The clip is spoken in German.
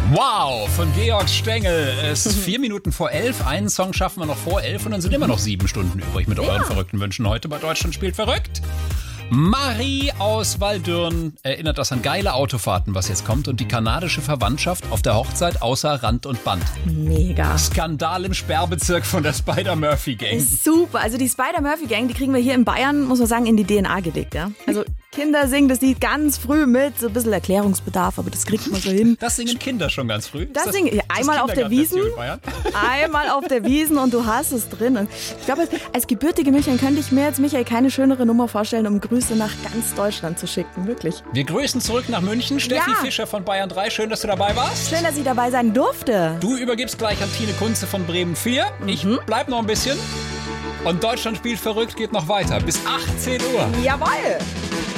Wow, von Georg Stengel. Es ist 4 Minuten vor 11. Einen Song schaffen wir noch vor 11 und dann sind immer noch 7 Stunden übrig mit euren verrückten Wünschen heute bei Deutschland spielt verrückt. Marie aus Waldürn erinnert das an geile Autofahrten, was jetzt kommt, und die kanadische Verwandtschaft auf der Hochzeit außer Rand und Band. Mega. Skandal im Sperrbezirk von der Spider-Murphy-Gang. Ist super. Also die Spider-Murphy-Gang, die kriegen wir hier in Bayern, muss man sagen, in die DNA gelegt. Ja? Also Kinder singen das Lied ganz früh mit, so ein bisschen Erklärungsbedarf, aber das kriegt man so hin. Das singen Kinder schon ganz früh? Das singen einmal auf der Wiesn, einmal auf der Wiesn und du hast es drin. Und ich glaube, als gebürtige Münchnerin könnte ich mir jetzt, Michael, keine schönere Nummer vorstellen, um Grüße nach ganz Deutschland zu schicken, wirklich. Wir grüßen zurück nach München. Steffi Fischer von Bayern 3, schön, dass du dabei warst. Schön, dass ich dabei sein durfte. Du übergibst gleich an Tine Kunze von Bremen 4. Ich bleib noch ein bisschen. Und Deutschland spielt verrückt geht noch weiter bis 18 Uhr. Jawohl.